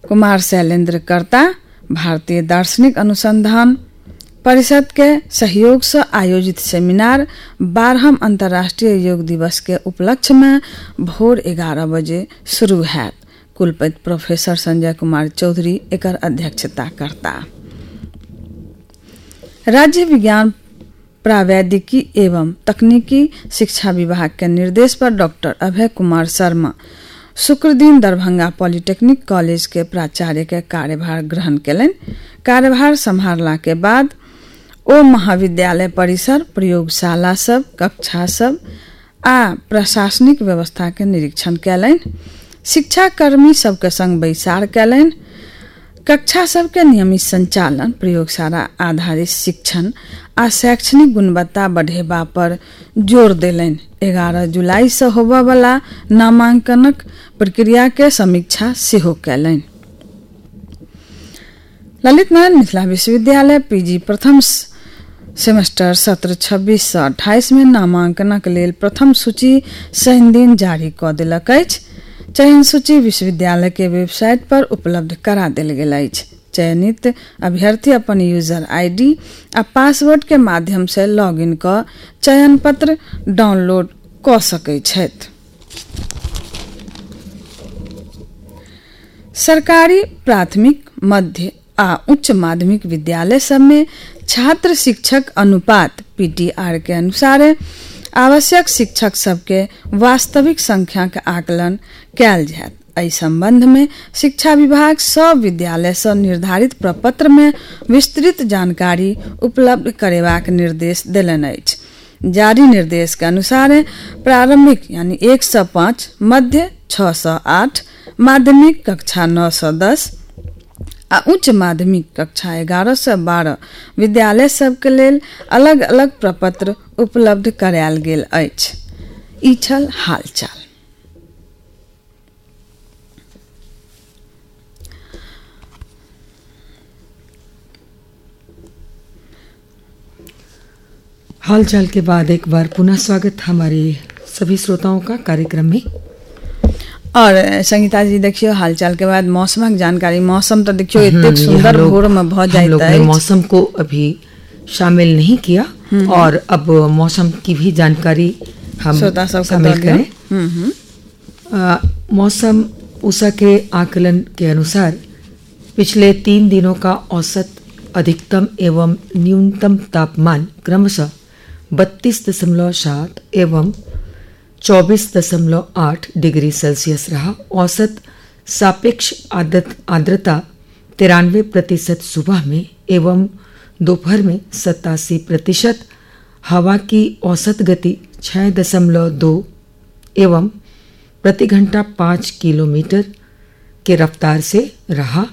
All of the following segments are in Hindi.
कुमार शैलेंद्र कर्ता भारतीय दार्शनिक अनुसंधान परिषद के सहयोग से आयोजित सेमिनार 12वां अंतर्राष्ट्रीय योग दिवस के उपलक्ष्य में भोर 11 बजे शुरू हैत। कुलपति प्रोफेसर संजय कुमार चौधरी एकर अध्यक्षता करता। राज्य विज्ञान प्रावैधिकी एवं तकनीकी शिक्षा विभाग के निर्देश पर डॉक्टर अभय कुमार शर्मा शुक्र दिन दरभंगा पॉलिटेक्निक कॉलेज के प्राचार्य के कार्यभार ग्रहण कयलनि। कार्यभार संभारला के बाद ओ महाविद्यालय परिसर, प्रयोगशाला सब, कक्षा सब आ प्रशासनिक व्यवस्था के निरीक्षण कयलनि। शिक्षा कर्मी सबके संग बैसार कयलनि। कक्षा सबके नियमित संचालन, प्रयोगशाला आधारित शिक्षण आ शैक्षणिक गुणवत्ता बढ़ेबा पर जोर देलनि। 11 जुलाई से होबय वाला नामांकनक प्रक्रिया के समीक्षा सेहो कयलनि। ललित नारायण मिथिला विश्वविद्यालय पीजी प्रथम सेमेस्टर सत्र 26 से 28 में नामांकनक लेल प्रथम सूची शनि दिन जारी कऽ देलक अछि। चयन सूची विश्वविद्यालय के वेबसाइट पर उपलब्ध करा देल गेल अछि। चयनित अभ्यर्थी अपन यूजर आईडी आ पासवर्ड के माध्यम से लॉगिन कऽ चयन पत्र डाउनलोड कऽ सकैत छथि। सरकारी प्राथमिक, मध्य आ उच्च माध्यमिक विद्यालय सब में छात्र शिक्षक अनुपात पीटीआर के अनुसार आवश्यक शिक्षक सबके वास्तविक संख्या के आकलन कयल जायत। एहि संबंध में शिक्षा विभाग सब विद्यालय से निर्धारित प्रपत्र में विस्तृत जानकारी उपलब्ध करेबाक निर्देश देलनि अछि। जारी निर्देश के अनुसार प्रारंभिक यानी 1 से 5, मध्य 6 से 8, माध्यमिक कक्षा 9 से 10 आ उच्च माध्यमिक कक्षा 11 से 12 विद्यालय सबके लेल अलग अलग प्रपत्र उपलब्ध करायल गेल अछि। ई छल हालचाल। हालचाल के बाद एक बार पुनः स्वागत हमारे सभी श्रोताओं का कार्यक्रम में। और संगीता जी देखियो हालचाल के बाद मौसमक जानकारी। मौसम तो देखियो इतने सुंदर भोर में भ जाता है। मौसम को अभी शामिल नहीं किया और अब मौसम की भी जानकारी हम शामिल करें। मौसम उषा के आकलन के अनुसार पिछले 3 दिनों का औसत अधिकतम एवं न्यूनतम तापमान क्रमशः 32.7 एवं 24.8 डिग्री सेल्सियस रहा। औसत सापेक्ष आर्द्रता 93% सुबह में एवं दोपहर में 87%। हवा की औसत गति 6.2 एवं प्रति घंटा 5 किलोमीटर के रफ्तार से रहा।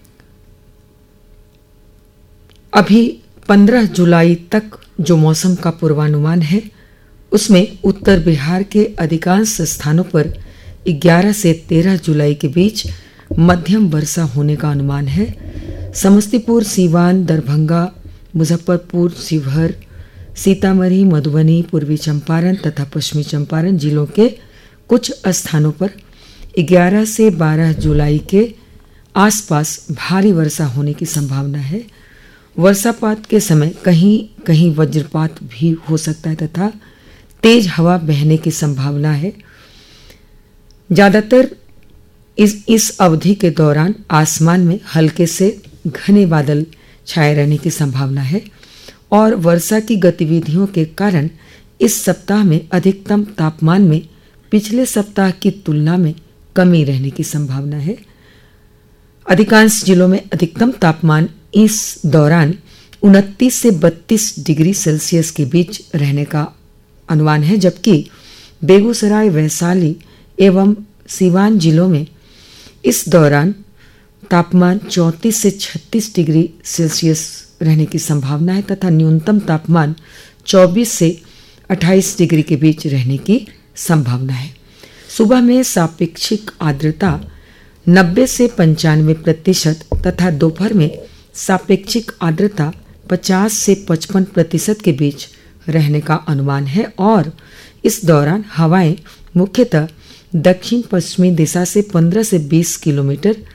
अभी 15 जुलाई तक जो मौसम का पूर्वानुमान है उसमें उत्तर बिहार के अधिकांश स्थानों पर 11 से 13 जुलाई के बीच मध्यम वर्षा होने का अनुमान है। समस्तीपुर, सीवान, दरभंगा, मुजफ्फरपुर, शिवहर, सीतामढ़ी, मधुबनी, पूर्वी चंपारण तथा पश्चिमी चंपारण जिलों के कुछ स्थानों पर 11 से 12 जुलाई के आसपास भारी वर्षा होने की संभावना है। वर्षापात के समय कहीं कहीं वज्रपात भी हो सकता है तथा तेज हवा बहने की संभावना है। ज्यादातर इस अवधि के दौरान आसमान में हल्के से घने बादल छाए रहने की संभावना है और वर्षा की गतिविधियों के कारण इस सप्ताह में अधिकतम तापमान में पिछले सप्ताह की तुलना में कमी रहने की संभावना है। अधिकांश जिलों में अधिकतम तापमान इस दौरान 29 से 32 डिग्री सेल्सियस के बीच रहने का अनुमान है, जबकि बेगूसराय, वैशाली एवं सीवान जिलों में इस दौरान तापमान 34 से 36 डिग्री सेल्सियस रहने की संभावना है तथा न्यूनतम तापमान 24 से 28 डिग्री के बीच रहने की संभावना है। सुबह में सापेक्षिक आर्द्रता 90 से 95% तथा दोपहर में सापेक्षिक आर्द्रता 50 से 55% के बीच रहने का अनुमान है और इस दौरान हवाएं मुख्यतः दक्षिण पश्चिमी दिशा से 15 से 20 किलोमीटर